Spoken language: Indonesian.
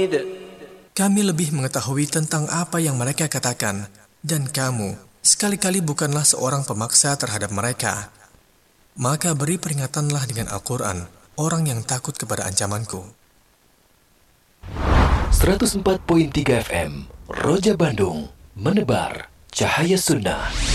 Kami lebih mengetahui tentang apa yang mereka katakan, dan kamu sekali-kali bukanlah seorang pemaksa terhadap mereka. Maka beri peringatanlah dengan Al-Quran orang yang takut kepada ancamanku. 104.3 FM Roja Bandung, menebar cahaya sunnah.